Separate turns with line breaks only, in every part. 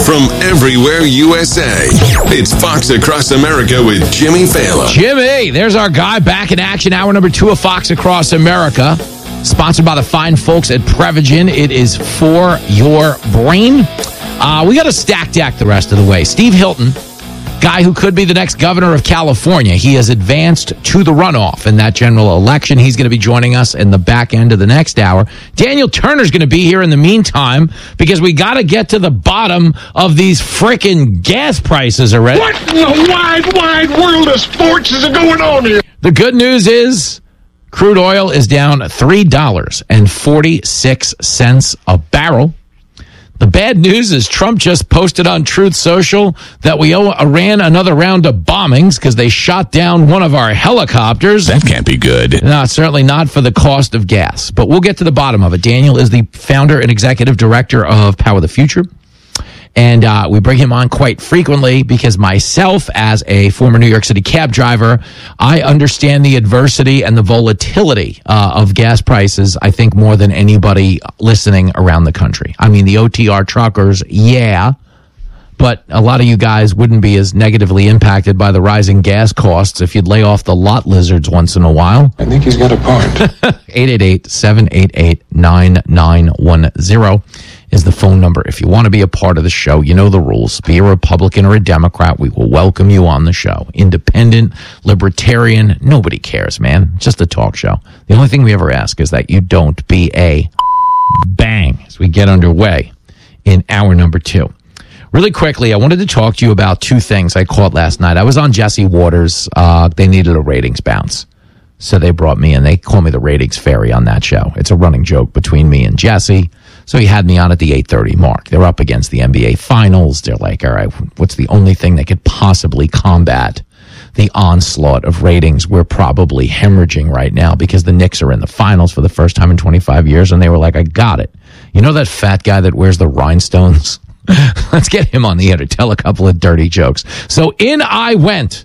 from everywhere USA. It's Fox Across America with Jimmy Fallon.
Jimmy, there's our guy back in action. Hour number 2 of Fox Across America. Sponsored by the fine folks at Prevagen. It is for your brain. We got a stack deck the rest of the way. Steve Hilton, guy who could be the next governor of California. He has advanced to the runoff in that general election. He's going to be joining us in the back end of the next hour. Daniel Turner's going to be here in the meantime because we got to get to the bottom of these frickin' gas prices already.
What in the wide world of sports is going on here?
The good news is crude oil is down $3.46 a barrel. The bad news is Trump just posted on Truth Social that we owe Iran another round of bombings because they shot down one of our helicopters.
That can't be good.
No, certainly not for the cost of gas. But we'll get to the bottom of it. Daniel is the founder and executive director of Power the Future. And we bring him on quite frequently because myself, as a former New York City cab driver, I understand the adversity and the volatility of gas prices, I think, more than anybody listening around the country. I mean, the OTR truckers, yeah, but a lot of you guys wouldn't be as negatively impacted by the rising gas costs if you'd lay off the lot lizards once in a while.
I think he's got a point.
888-788-9910. Is the phone number. If you want to be a part of the show, you know the rules. Be a Republican or a Democrat, we will welcome you on the show. Independent, libertarian, nobody cares, man. It's just a talk show. The only thing we ever ask is that you don't be a bang as we get underway in hour number 2. Really quickly, I wanted to talk to you about 2 things I caught last night. I was on Jesse Waters. They needed a ratings bounce. So they brought me in. They call me the ratings fairy on that show. It's a running joke between me and Jesse. So he had me on at the 8:30 mark. They're up against the NBA Finals. They're like, all right, what's the only thing that could possibly combat the onslaught of ratings we're probably hemorrhaging right now because the Knicks are in the Finals for the first time in 25 years. And they were like, I got it. You know that fat guy that wears the rhinestones? Let's get him on the air to tell a couple of dirty jokes. So in I went.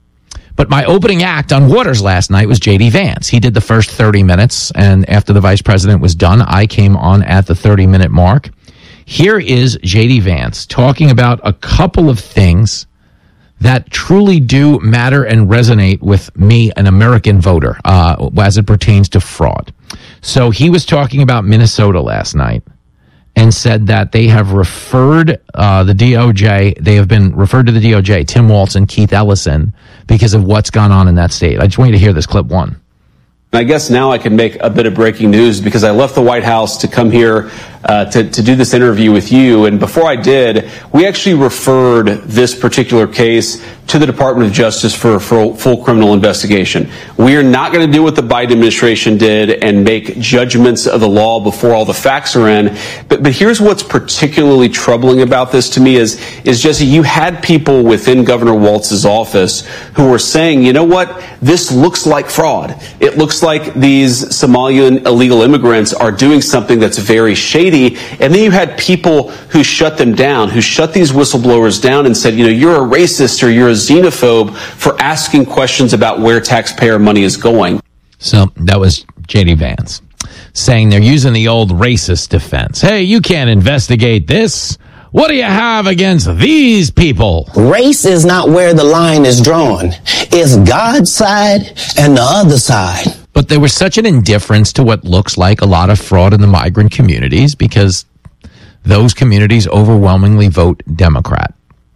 But my opening act on Waters last night was J.D. Vance. He did the first 30 minutes, and after the vice president was done, I came on at the 30-minute mark. Here is J.D. Vance talking about a couple of things that truly do matter and resonate with me, an American voter, as it pertains to fraud. So he was talking about Minnesota last night and said that they have referred the DOJ, they have been referred to the DOJ, Tim Walz and Keith Ellison, because of what's gone on in that state. I just want you to hear this clip 1.
I guess now I can make a bit of breaking news because I left the White House to come here to do this interview with you. And before I did, we actually referred this particular case to the Department of Justice for a full criminal investigation. We are not going to do what the Biden administration did and make judgments of the law before all the facts are in. But here's what's particularly troubling about this to me is Jesse, you had people within Governor Walz's office who were saying, you know what, this looks like fraud. It looks like these Somalian illegal immigrants are doing something that's very shady. And then you had people who shut them down, who shut these whistleblowers down and said, you know, you're a racist or you're a xenophobe for asking questions about where taxpayer money is going.
So that was J.D. Vance saying they're using the old racist defense. Hey, you can't investigate this. What do you have against these people?
Race is not where the line is drawn. It's God's side and the other side.
But there was such an indifference to what looks like a lot of fraud in the migrant communities because those communities overwhelmingly vote Democrat.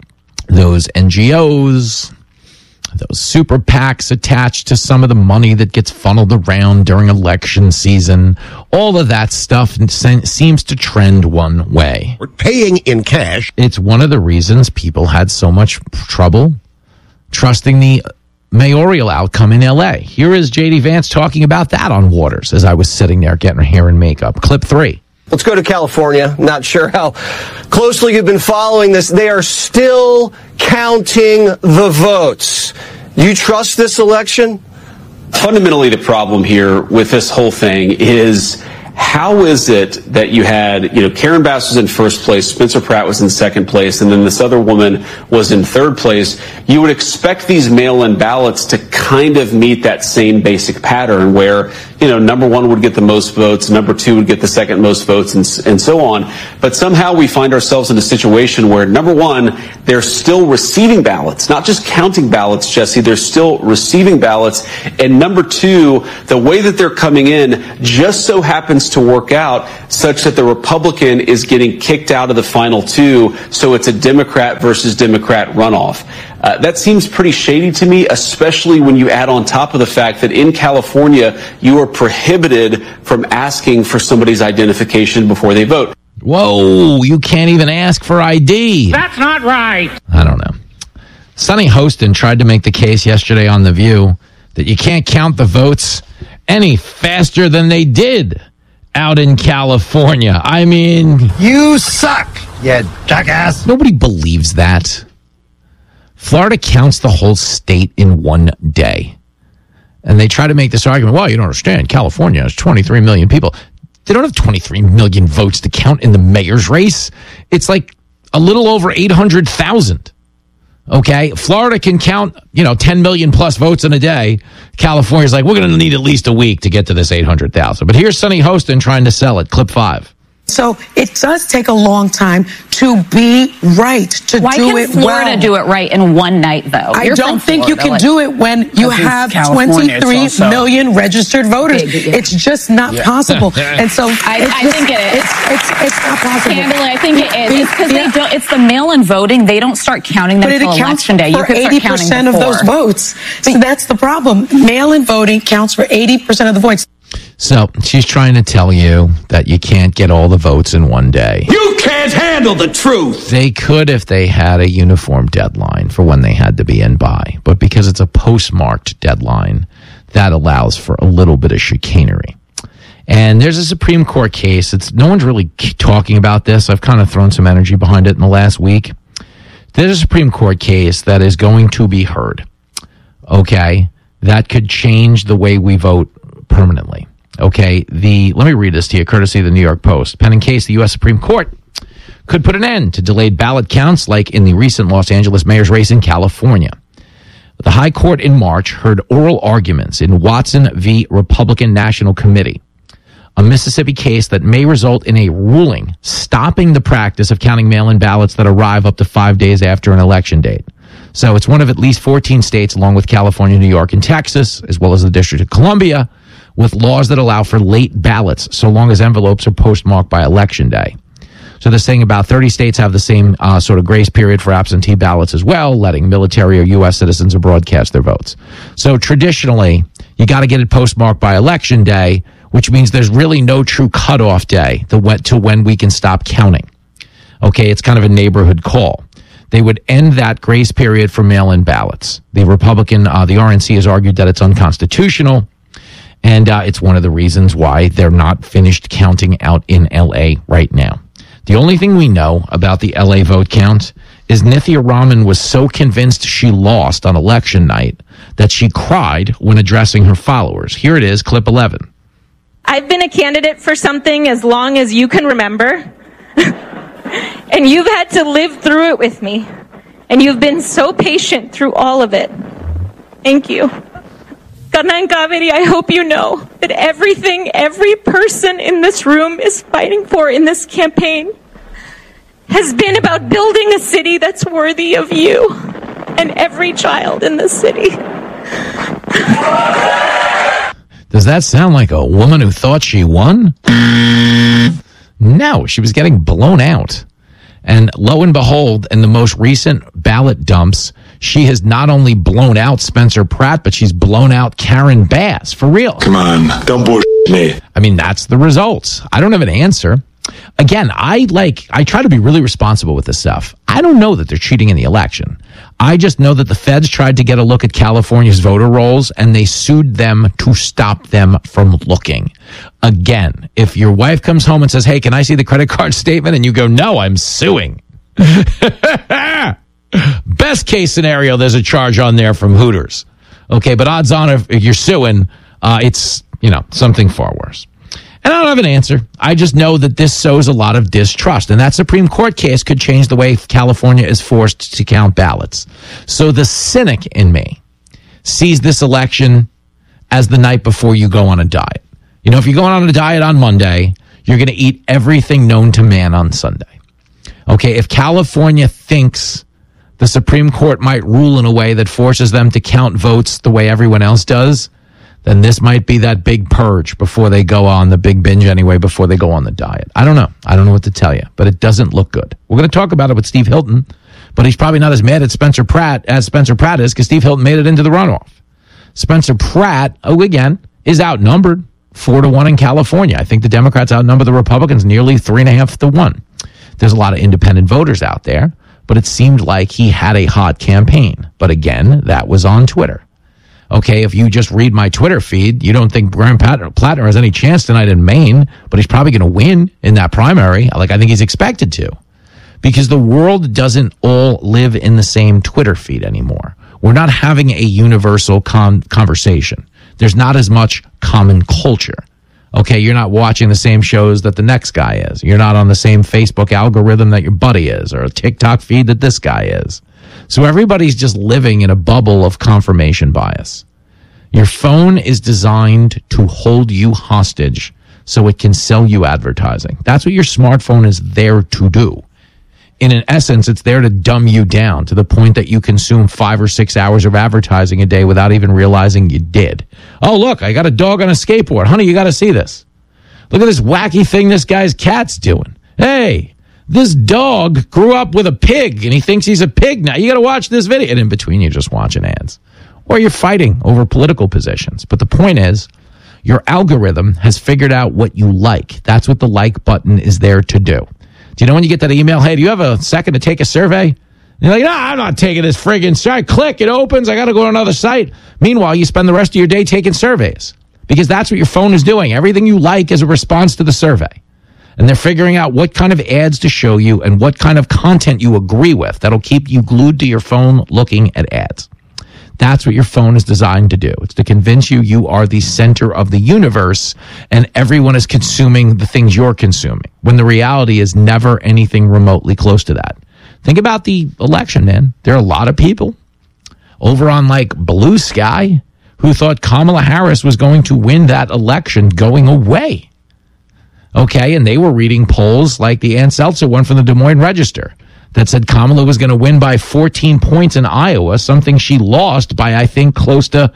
Those NGOs, those super PACs attached to some of the money that gets funneled around during election season, all of that stuff seems to trend one way.
We're paying in cash.
It's one of the reasons people had so much trouble trusting the mayoral outcome in L.A. Here is J.D. Vance talking about that on Waters as I was sitting there getting her hair and makeup. Clip 3.
Let's go to California. Not sure how closely you've been following this. They are still counting the votes. You trust this election?
Fundamentally, the problem here with this whole thing is how is it that you had, Karen Bass was in first place, Spencer Pratt was in second place, and then this other woman was in third place? You would expect these mail-in ballots to kind of meet that same basic pattern where number one would get the most votes, number two would get the second most votes, and so on. But somehow we find ourselves in a situation where, number one, they're still receiving ballots, not just counting ballots, Jesse, they're still receiving ballots. And number two, the way that they're coming in just so happens to work out such that the Republican is getting kicked out of the final two, so it's a Democrat versus Democrat runoff. That seems pretty shady to me, especially when you add on top of the fact that in California, you are prohibited from asking for somebody's identification before they vote.
Whoa, you can't even ask for ID.
That's not right.
I don't know. Sonny Hostin tried to make the case yesterday on The View that you can't count the votes any faster than they did out in California. I mean,
You suck, you jackass.
nobody believes that. Florida counts the whole state in one day. And they try to make this argument, well, you don't understand. California has 23 million people. They don't have 23 million votes to count in the mayor's race. It's like a little over 800,000. Okay? Florida can count, 10 million plus votes in a day. California's like, we're going to need at least a week to get to this 800,000. But here's Sonny Hostin trying to sell it. Clip 5.
So it does take a long time to be right, to
Why
do
can
it
Florida
well.
do it right in one night, though?
I don't think you can do it when you have 23 million registered voters. It's just not possible. And so
I think it is.
It's not possible.
Candidly, I think it is. It's because they don't. It's the mail-in voting. They don't start counting them
But it
until
accounts
election day. You
for
could start counting
80% of those
before.
votes. So that's the problem. Mail-in voting counts for 80% of the votes.
So she's trying to tell you that you can't get all the votes in one day.
You can't handle the truth.
They could if they had a uniform deadline for when they had to be in by. But because it's a postmarked deadline, that allows for a little bit of chicanery. And there's a Supreme Court case. No one's really talking about this. I've kind of thrown some energy behind it in the last week. There's a Supreme Court case that is going to be heard. Okay? That could change the way we vote permanently. Okay, let me read this to you, courtesy of the New York Post. Pending case, the U.S. Supreme Court could put an end to delayed ballot counts like in the recent Los Angeles mayor's race in California. The High Court in March heard oral arguments in Watson v. Republican National Committee, a Mississippi case that may result in a ruling stopping the practice of counting mail-in ballots that arrive up to 5 days after an election date. So it's one of at least 14 states, along with California, New York, and Texas, as well as the District of Columbia, with laws that allow for late ballots so long as envelopes are postmarked by Election Day. So they're saying about 30 states have the same sort of grace period for absentee ballots as well, letting military or U.S. citizens abroad cast their votes. So traditionally, you got to get it postmarked by Election Day, which means there's really no true cutoff day to when we can stop counting. Okay, it's kind of a neighborhood call. They would end that grace period for mail-in ballots. The Republican, the RNC has argued that it's unconstitutional. And it's one of the reasons why they're not finished counting out in L.A. right now. The only thing we know about the L.A. vote count is Nithya Raman was so convinced she lost on election night that she cried when addressing her followers. Here it is, clip 11.
I've been a candidate for something as long as you can remember. And you've had to live through it with me. And you've been so patient through all of it. Thank you. Karna and Kaveri, I hope you know that everything every person in this room is fighting for in this campaign has been about building a city that's worthy of you and every child in this city.
Does that sound like a woman who thought she won? No, she was getting blown out. And lo and behold, in the most recent ballot dumps, she has not only blown out Spencer Pratt, but she's blown out Karen Bass. For real.
Come on, don't bullshit me.
I mean, that's the results. I don't have an answer. Again, I try to be really responsible with this stuff. I don't know that they're cheating in the election. I just know that the feds tried to get a look at California's voter rolls and they sued them to stop them from looking. Again, if your wife comes home and says, hey, can I see the credit card statement? And you go, no, I'm suing. Best case scenario, there's a charge on there from Hooters. Okay, but odds on if you're suing, it's, something far worse. And I don't have an answer. I just know that this sows a lot of distrust. And that Supreme Court case could change the way California is forced to count ballots. So the cynic in me sees this election as the night before you go on a diet. You know, if you're going on a diet on Monday, you're going to eat everything known to man on Sunday. Okay, if California thinks the Supreme Court might rule in a way that forces them to count votes the way everyone else does, then this might be that big purge before they go on the big binge anyway, before they go on the diet. I don't know. I don't know what to tell you, but it doesn't look good. We're going to talk about it with Steve Hilton, but he's probably not as mad at Spencer Pratt as Spencer Pratt is because Steve Hilton made it into the runoff. Spencer Pratt, again, is outnumbered 4-1 in California. I think the Democrats outnumber the Republicans nearly 3.5-1. There's a lot of independent voters out there, but it seemed like he had a hot campaign. But again, that was on Twitter. Okay, if you just read my Twitter feed, you don't think Graham Plattner has any chance tonight in Maine, but he's probably going to win in that primary, like I think he's expected to. Because the world doesn't all live in the same Twitter feed anymore. We're not having a universal conversation. There's not as much common culture. Okay, you're not watching the same shows that the next guy is. You're not on the same Facebook algorithm that your buddy is, or a TikTok feed that this guy is. So everybody's just living in a bubble of confirmation bias. Your phone is designed to hold you hostage so it can sell you advertising. That's what your smartphone is there to do. In an essence, it's there to dumb you down to the point that you consume 5 or 6 hours of advertising a day without even realizing you did. Oh, look, I got a dog on a skateboard. Honey, you got to see this. Look at this wacky thing this guy's cat's doing. Hey, this dog grew up with a pig, and he thinks he's a pig now. You got to watch this video. And in between, you're just watching ads. Or you're fighting over political positions. But the point is, your algorithm has figured out what you like. That's what the like button is there to do. Do you know when you get that email, hey, do you have a second to take a survey? And you're like, no, I'm not taking this friggin' survey. Click, it opens, I got to go to another site. Meanwhile, you spend the rest of your day taking surveys because that's what your phone is doing. Everything you like is a response to the survey. And they're figuring out what kind of ads to show you and what kind of content you agree with that'll keep you glued to your phone looking at ads. That's what your phone is designed to do. It's to convince you you are the center of the universe and everyone is consuming the things you're consuming, when the reality is never anything remotely close to that. Think about the election, man. There are a lot of people over on like Blue Sky who thought Kamala Harris was going to win that election going away. Okay, and they were reading polls like the Ann Seltzer one from the Des Moines Register that said Kamala was going to win by 14 points in Iowa, something she lost by, I think, close to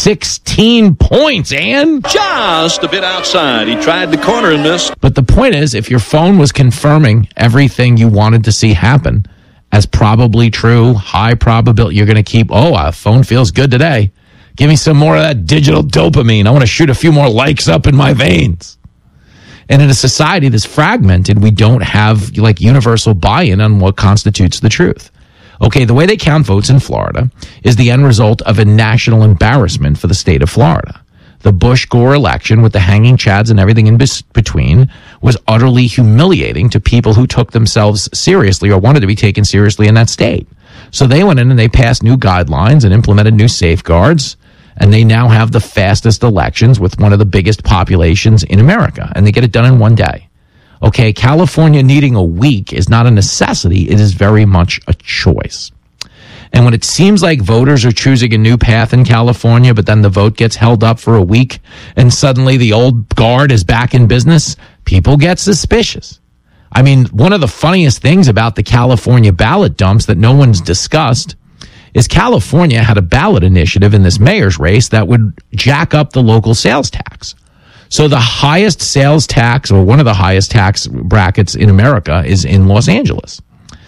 16 points, Ann.
Just a bit outside. He tried the corner and missed.
But the point is, if your phone was confirming everything you wanted to see happen as probably true, high probability, you're going to keep, our phone feels good today. Give me some more of that digital dopamine. I want to shoot a few more likes up in my veins. And in a society that's fragmented, we don't have like universal buy-in on what constitutes the truth. Okay, the way they count votes in Florida is the end result of a national embarrassment for the state of Florida. The Bush-Gore election with the hanging chads and everything in between was utterly humiliating to people who took themselves seriously or wanted to be taken seriously in that state. So they went in and they passed new guidelines and implemented new safeguards. And they now have the fastest elections with one of the biggest populations in America. And they get it done in one day. Okay, California needing a week is not a necessity. It is very much a choice. And when it seems like voters are choosing a new path in California, but then the vote gets held up for a week, and suddenly the old guard is back in business, people get suspicious. I mean, one of the funniest things about the California ballot dumps that no one's discussed is California had a ballot initiative in this mayor's race that would jack up the local sales tax. So the highest sales tax, or one of the highest tax brackets in America, is in Los Angeles.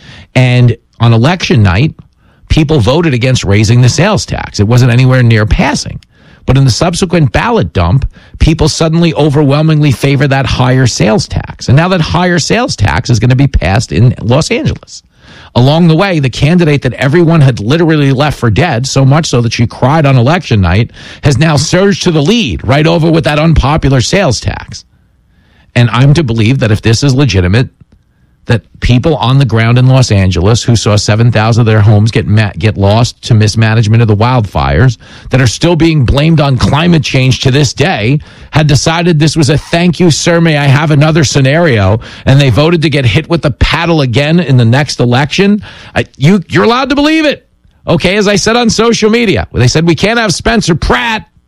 And on election night, people voted against raising the sales tax. It wasn't anywhere near passing. But in the subsequent ballot dump, people suddenly overwhelmingly favor that higher sales tax. And now that higher sales tax is going to be passed in Los Angeles. Along the way, the candidate that everyone had literally left for dead, so much so that she cried on election night, has now surged to the lead, right over with that unpopular sales tax. And I'm to believe that if this is legitimate, that people on the ground in Los Angeles who saw 7,000 of their homes get lost to mismanagement of the wildfires, that are still being blamed on climate change to this day, had decided this was a thank you, sir, may I have another scenario, and they voted to get hit with the paddle again in the next election. You're allowed to believe it. Okay, as I said on social media, they said we can't have Spencer Pratt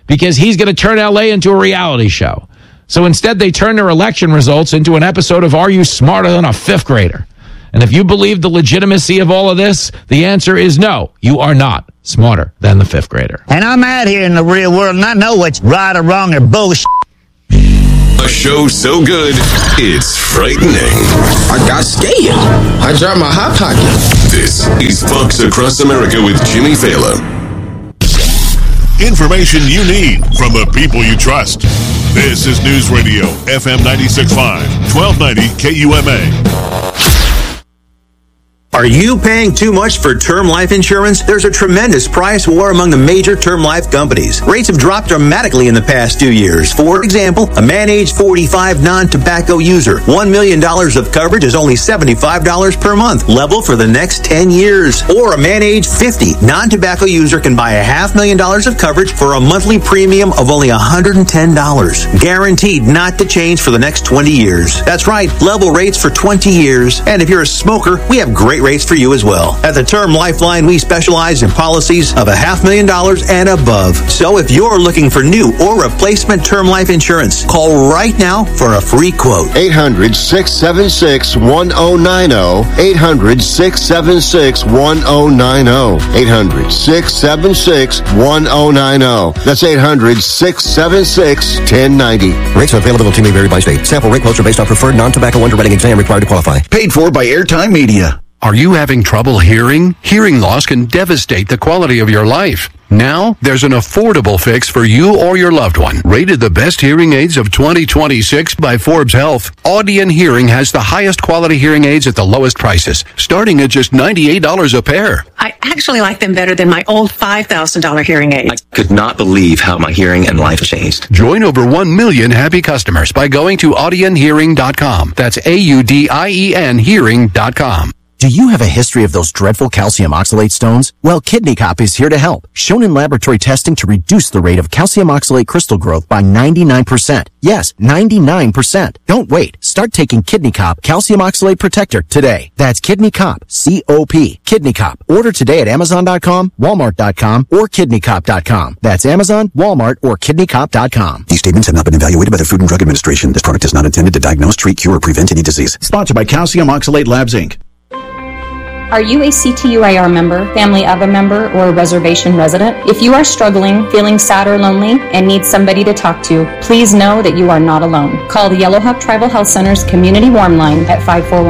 because he's going to turn LA into a reality show. So instead, they turn their election results into an episode of Are You Smarter Than a Fifth Grader? And if you believe the legitimacy of all of this, the answer is no, you are not smarter than the fifth grader.
And I'm out here in the real world and I know what's right or wrong or bullshit.
A show so good, it's frightening.
I got scared. I dropped my hot pocket.
This is Fox Across America with Jimmy Fallon.
Information you need from the people you trust. This is News Radio, FM 96.5, 1290 KUMA.
Are you paying too much for term life insurance? There's a tremendous price war among the major term life companies. Rates have dropped dramatically in the past 2 years. For example, a man age 45 non-tobacco user, $1 million of coverage is only $75 per month, level for the next 10 years. Or a man age 50 non-tobacco user can buy $500,000 of coverage for a monthly premium of only $110. Guaranteed not to change for the next 20 years. That's right, level rates for 20 years. And if you're a smoker, we have great rates for you as well. At the Term Lifeline, we specialize in policies of $500,000 and above. So if you're looking for new or replacement term life insurance, call right now for a free quote.
800-676-1090. 800-676-1090. 800-676-1090. That's 800-676-1090.
Rates availability may vary by state. Sample rate quotes are based on preferred non-tobacco underwriting exam required to qualify.
Paid for by Airtime Media.
Are you having trouble hearing? Hearing loss can devastate the quality of your life. Now, there's an affordable fix for you or your loved one. Rated the best hearing aids of 2026 by Forbes Health, Audion Hearing has the highest quality hearing aids at the lowest prices, starting at just $98 a pair.
I actually like them better than my old $5,000 hearing aids.
I could not believe how my hearing and life changed.
Join over 1 million happy customers by going to audionhearing.com. That's AUDIEN hearing.com.
Do you have a history of those dreadful calcium oxalate stones? Well, Kidney Cop is here to help. Shown in laboratory testing to reduce the rate of calcium oxalate crystal growth by 99%. Yes, 99%. Don't wait. Start taking Kidney Cop Calcium Oxalate Protector today. That's Kidney Cop, C-O-P, Kidney Cop. Order today at Amazon.com, Walmart.com, or KidneyCop.com. That's Amazon, Walmart, or KidneyCop.com.
These statements have not been evaluated by the Food and Drug Administration. This product is not intended to diagnose, treat, cure, or prevent any disease.
Sponsored by Calcium Oxalate Labs, Inc.
Are you a CTUIR member, family of a member, or a reservation resident? If you are struggling, feeling sad or lonely, and need somebody to talk to, please know that you are not alone. Call the Yellowhawk Tribal Health Center's Community Warm Line at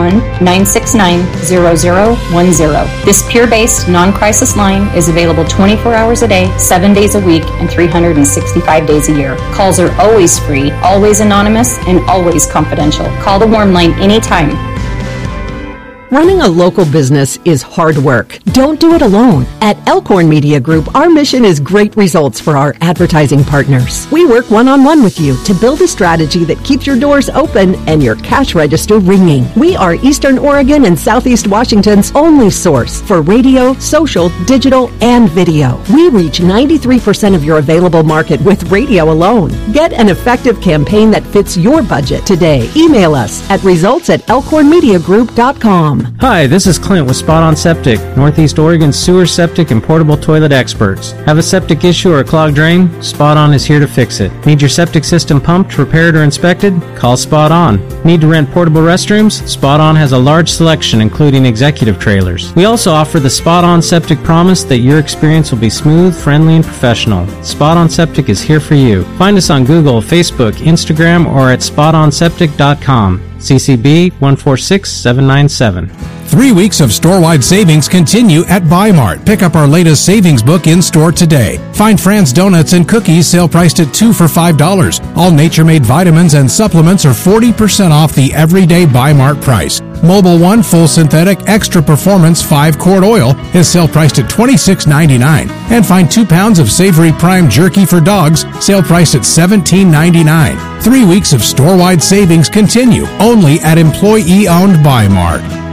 541-969-0010. This peer-based, non-crisis line is available 24 hours a day, 7 days a week, and 365 days a year. Calls are always free, always anonymous, and always confidential. Call the Warm Line anytime.
Running a local business is hard work. Don't do it alone. At Elkhorn Media Group, our mission is great results for our advertising partners. We work one-on-one with you to build a strategy that keeps your doors open and your cash register ringing. We are Eastern Oregon and Southeast Washington's only source for radio, social, digital, and video. We reach 93% of your available market with radio alone. Get an effective campaign that fits your budget today. Email us at results@elkhornmediagroup.com.
Hi, this is Clint with Spot On Septic, Northeast Oregon's sewer, septic, and portable toilet experts. Have a septic issue or a clogged drain? Spot On is here to fix it. Need your septic system pumped, repaired, or inspected? Call Spot On. Need to rent portable restrooms? Spot On has a large selection, including executive trailers. We also offer the Spot On Septic promise that your experience will be smooth, friendly, and professional. Spot On Septic is here for you. Find us on Google, Facebook, Instagram, or at spotonseptic.com. CCB 146797.
3 weeks of store-wide savings continue at Bi-Mart. Pick up our latest savings book in-store today. Find Fran's Donuts and Cookies sale priced at 2 for $5. All Nature-Made vitamins and supplements are 40% off the everyday Bi-Mart price. Mobile One Full Synthetic Extra Performance 5-quart oil is sale priced at $26.99. And find 2 pounds of Savory Prime Jerky for dogs, sale priced at $17.99. 3 weeks of store-wide savings continue only at employee-owned Bi-Mart.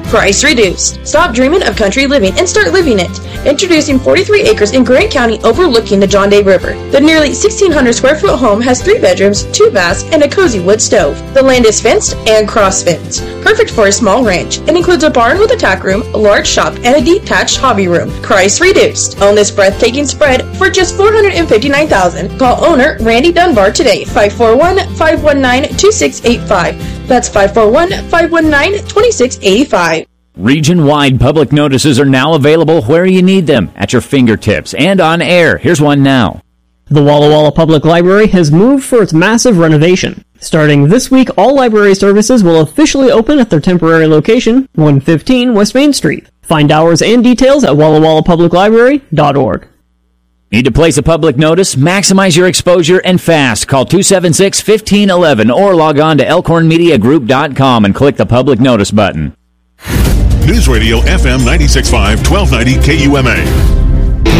Price reduced. Stop dreaming of country living and start living it. Introducing 43 acres in Grant County overlooking the John Day River. The nearly 1,600 square foot home has 3 bedrooms, 2 baths, and a cozy wood stove. The land is fenced and cross-fenced. Perfect for a small ranch. It includes a barn with a tack room, a large shop, and a detached hobby room. Price reduced. Own this breathtaking spread for just $459,000. Call owner Randy Dunbar today, 541-519-2685. That's 541-519-2685.
Region-wide public notices are now available where you need them, at your fingertips and on air. Here's one now.
The Walla Walla Public Library has moved for its massive renovation. Starting this week, all library services will officially open at their temporary location, 115 West Main Street. Find hours and details at wallawallapubliclibrary.org.
Need to place a public notice? Maximize your exposure and fast. Call 276-1511 or log on to elkhornmediagroup.com and click the public notice button.
News Radio FM 96.5, 1290 KUMA.